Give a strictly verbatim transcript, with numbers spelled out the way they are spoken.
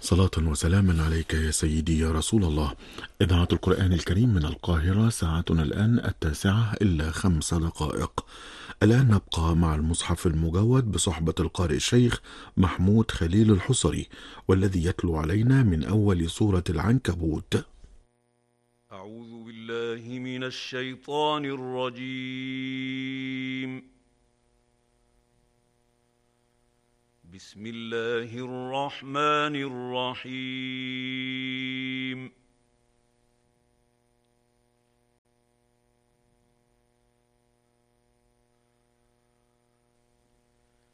صلاة وسلاما عليك يا سيدي يا رسول الله. إذاعة القرآن الكريم من القاهرة، ساعتنا الآن التاسعة إلا خمس دقائق. الآن نبقى مع المصحف المجود بصحبة القارئ الشيخ محمود خليل الحصري، والذي يتلو علينا من أول سورة العنكبوت. أعوذ بالله من الشيطان الرجيم. بسم الله الرحمن الرحيم.